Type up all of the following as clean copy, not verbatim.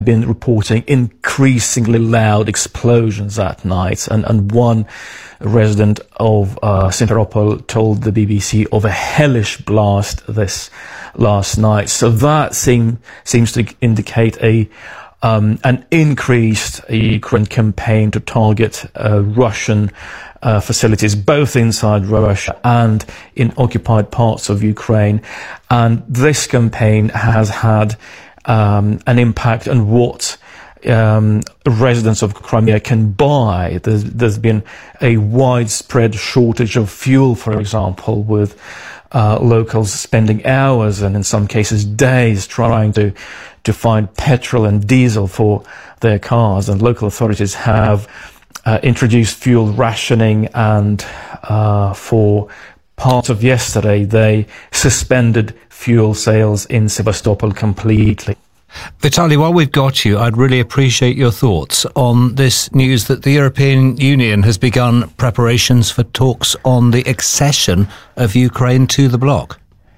been reporting increasingly loud explosions at night, and one resident of Simferopol told the BBC of a hellish blast this last night. So that seems to indicate an increased Ukraine campaign to target Russian facilities, both inside Russia and in occupied parts of Ukraine. And this campaign has had an impact on what residents of Crimea can buy. There's been a widespread shortage of fuel, for example, with locals spending hours and in some cases days trying to find petrol and diesel for their cars. And local authorities have introduced fuel rationing, and for part of yesterday they suspended fuel sales in Sevastopol completely. Vitaly, while we've got you, I'd really appreciate your thoughts on this news that the European Union has begun preparations for talks on the accession of Ukraine to the bloc.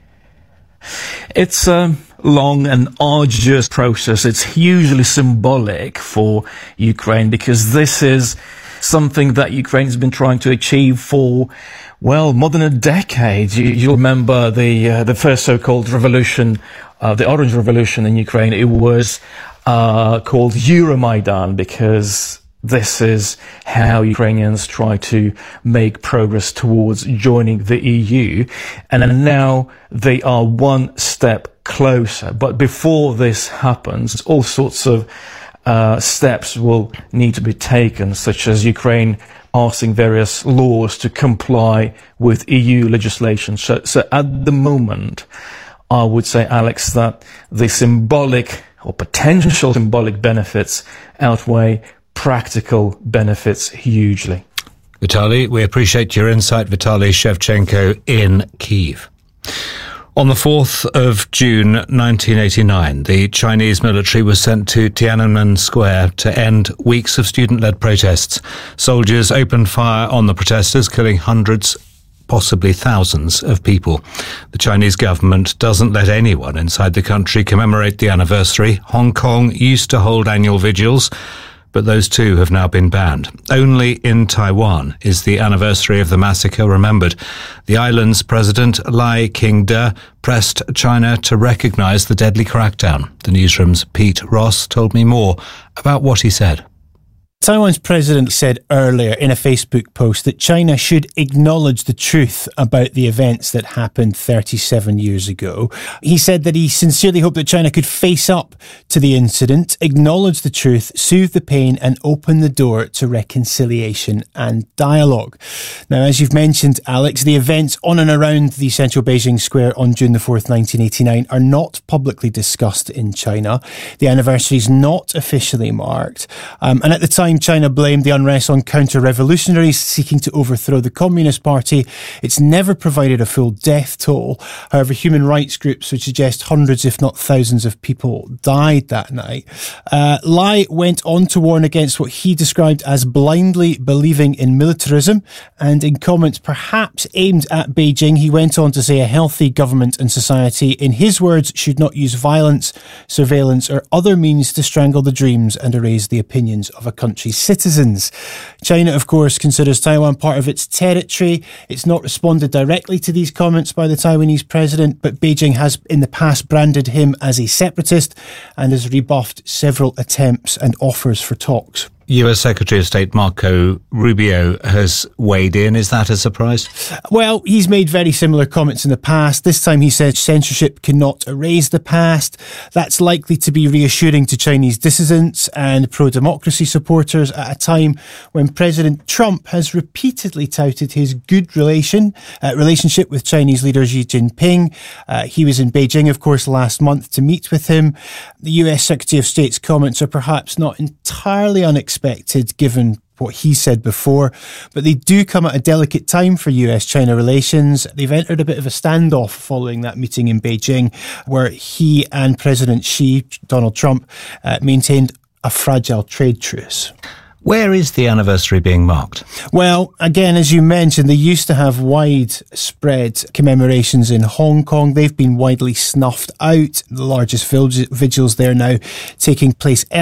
It's a long and arduous process. It's hugely symbolic for Ukraine because this is something that Ukraine has been trying to achieve for, well, more than a decade. You'll remember the first so-called revolution, the Orange Revolution in Ukraine. It was called Euromaidan because this is how Ukrainians try to make progress towards joining the EU. And now they are one step closer. But before this happens, all sorts of steps will need to be taken, such as Ukraine passing various laws to comply with EU legislation. So at the moment, I would say, Alex, that the symbolic or potential symbolic benefits outweigh practical benefits hugely. Vitaly, we appreciate your insight. Vitaly Shevchenko in Kyiv. On the 4th of June 1989, the Chinese military was sent to Tiananmen Square to end weeks of student-led protests. Soldiers opened fire on the protesters, killing hundreds, possibly thousands of people. The Chinese government doesn't let anyone inside the country commemorate the anniversary. Hong Kong used to hold annual vigils, but those too have now been banned. Only in Taiwan is the anniversary of the massacre remembered. The island's president, Lai Ching-te, pressed China to recognise the deadly crackdown. The newsroom's Pete Ross told me more about what he said. Taiwan's president said earlier in a Facebook post that China should acknowledge the truth about the events that happened 37 years ago. He said that he sincerely hoped that China could face up to the incident, acknowledge the truth, soothe the pain and open the door to reconciliation and dialogue. Now, as you've mentioned, Alex, the events on and around the central Beijing Square on June the 4th, 1989 are not publicly discussed in China. The anniversary is not officially marked. And at the time, China blamed the unrest on counter-revolutionaries seeking to overthrow the Communist Party. It's never provided a full death toll. However, human rights groups would suggest hundreds, if not thousands, of people died that night. Lai went on to warn against what he described as blindly believing in militarism, and in comments perhaps aimed at Beijing, he went on to say a healthy government and society, in his words, should not use violence, surveillance or other means to strangle the dreams and erase the opinions of a country's citizens. China, of course, considers Taiwan part of its territory. It's not responded directly to these comments by the Taiwanese president, but Beijing has in the past branded him as a separatist and has rebuffed several attempts and offers for talks. US Secretary of State Marco Rubio has weighed in. Is that a surprise? Well, he's made very similar comments in the past. This time he said censorship cannot erase the past. That's likely to be reassuring to Chinese dissidents and pro-democracy supporters at a time when President Trump has repeatedly touted his good relationship with Chinese leader Xi Jinping. He was in Beijing, of course, last month to meet with him. The US Secretary of State's comments are perhaps not entirely unexpected given what he said before, but they do come at a delicate time for US-China relations. They've entered a bit of a standoff following that meeting in Beijing, where he and President Xi, Donald Trump, maintained a fragile trade truce. Where is the anniversary being marked? Well, again, as you mentioned, they used to have widespread commemorations in Hong Kong. They've been widely snuffed out. The largest vigils there now taking place